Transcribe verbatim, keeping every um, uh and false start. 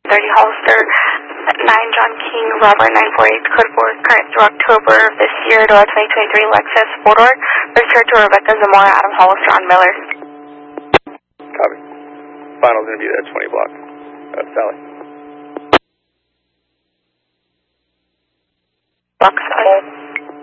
thirty Hollister, nine John King, Robert nine four eight, code four, current through October of this year, to twenty twenty-three Lexus four-door, registered to Rebecca Zamora, Adam Hollister on Miller. Copy. Final's going to be there at twenty block. Uh, Sally. Box five.